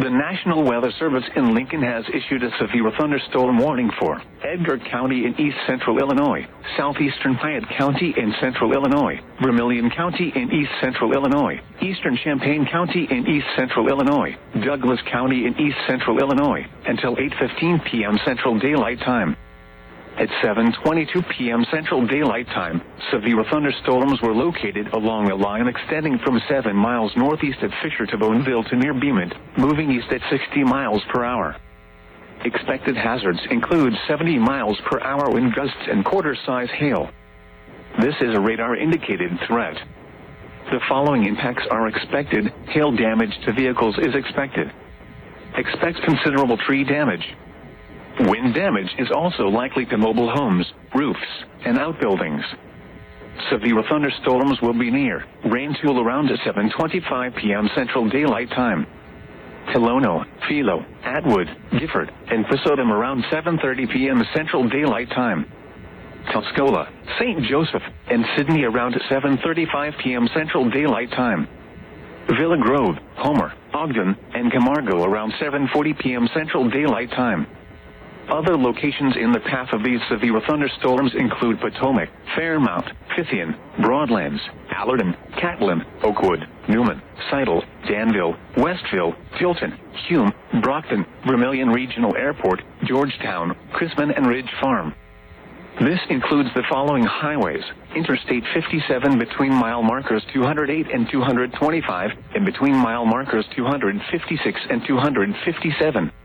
The National Weather Service in Lincoln has issued a severe thunderstorm warning for Edgar County in east central Illinois, southeastern Piatt County in central Illinois, Vermilion County in east central Illinois, eastern Champaign County in east central Illinois, Douglas County in east central Illinois, until 8:15 p.m. Central Daylight Time. At 7:22 p.m. Central Daylight Time, severe thunderstorms were located along a line extending from 7 miles northeast at Fisher to Boneville to near Beemont, moving east at 60 miles per hour. Expected hazards include 70 miles per hour wind gusts and quarter-size hail. This is a radar-indicated threat. The following impacts are expected. Hail damage to vehicles is expected. Expect considerable tree damage. Wind damage is also likely to mobile homes, roofs, and outbuildings. Severe thunderstorms will be near. Rain tool around 7:25 p.m. Central Daylight Time. Hilono, Philo, Atwood, Gifford, and Pisodum around 7:30 p.m. Central Daylight Time. Tuscola, St. Joseph, and Sydney around 7:35 p.m. Central Daylight Time. Villa Grove, Homer, Ogden, and Camargo around 7:40 p.m. Central Daylight Time. Other locations in the path of these severe thunderstorms include Potomac, Fairmount, Fithian, Broadlands, Allerton, Catlin, Oakwood, Newman, Seidel, Danville, Westville, Tilton, Hume, Brockton, Vermilion Regional Airport, Georgetown, Crispin, and Ridge Farm. This includes the following highways: Interstate 57 between mile markers 208 and 225, and between mile markers 256 and 257.